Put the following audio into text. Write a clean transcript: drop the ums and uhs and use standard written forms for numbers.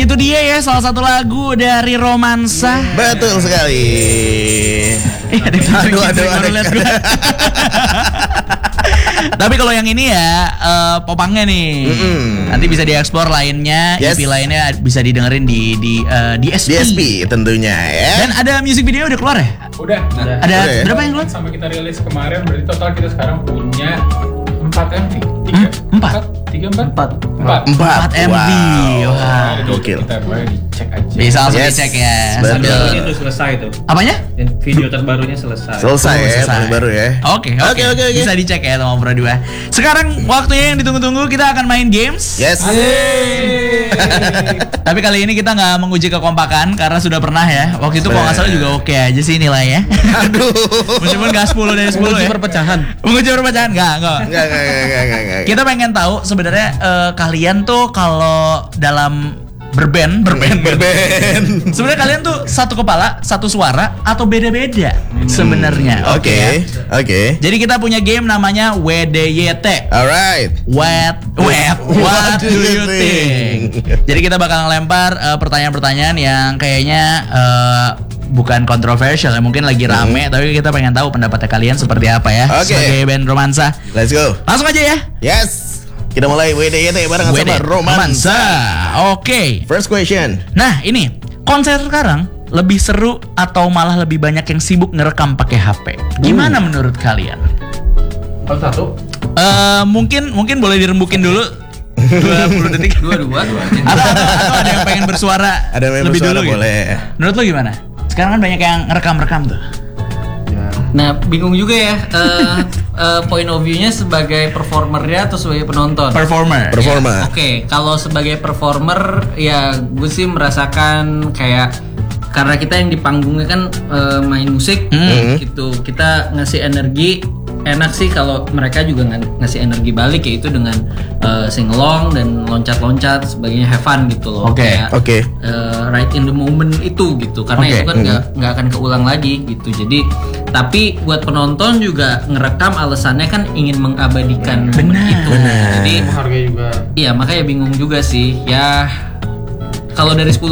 Itu dia ya salah satu lagu dari Romansa. Betul sekali. Aduh. Tapi kalau yang ini ya popangnya nih. Nanti bisa dieksplor lainnya, Yes. EP lainnya bisa didengerin di DSP. DSP tentunya ya. Dan ada music video udah keluar ya? Udah. Ada Udah ya? berapa yang keluar? Sampai kita rilis kemarin, berarti total kita sekarang punya 4 MV. 4 4 MV. Wow. Wah. Gokil. Kita boleh dicek aja. Bisa langsung Yes. dicek ya. Betul. Sambil Ini tuh selesai tuh. apanya? Dan video terbarunya selesai. Selesai ya, Selesai. paling baru ya. Oke. Oke. Bisa dicek ya sama Bro 2. Sekarang waktunya yang ditunggu-tunggu, kita akan main games. Yes. Tapi kali ini kita nggak menguji kekompakan karena sudah pernah ya. Waktu itu kalau nggak salah juga oke aja sih nilainya. Aduh. Meskipun nggak 10 dari 10 ya. perpecahan. Menguji perpecahan nggak. Enggak. Kita pengen tahu sebenarnya kalian tuh kalau dalam berband. Sebenarnya kalian tuh satu kepala, satu suara atau beda-beda sebenarnya. Oke. Jadi kita punya game namanya WDYT. Alright. What do you think? Jadi kita bakal ngelempar pertanyaan-pertanyaan yang kayaknya bukan kontroversial ya, mungkin lagi rame, tapi kita pengen tahu pendapatnya kalian seperti apa ya. Oke. Sebagai band Romansa. Let's go. Langsung aja ya. Yes. Kita mulai WDYT barengan sama Romansa. Oke. First question. Nah ini konser sekarang lebih seru atau malah lebih banyak yang sibuk ngerekam pakai HP? Gimana menurut kalian? Kalau satu, Mungkin boleh dirembukin dulu 20 detik. Atau ada yang pengen bersuara Ada yang lebih bersuara dulu boleh. gitu. Menurut lo gimana? Sekarang kan banyak yang ngerekam tuh. Nah, bingung juga ya point of view-nya sebagai performernya atau sebagai penonton. Performer. Oke, kalau sebagai performer ya gue sih merasakan kayak karena kita yang di panggungnya kan main musik gitu, kita ngasih energi. Enak sih kalau mereka juga ngasih energi balik, yaitu dengan sing-along dan loncat-loncat sebagainya, have fun gitu loh. Oke. Kayak, right in the moment itu gitu, karena Oke. itu kan nggak akan keulang lagi gitu. Jadi tapi buat penonton juga ngerekam alasannya kan ingin mengabadikan momen itu. Jadi harga juga. iya makanya bingung juga sih ya. Kalau dari 10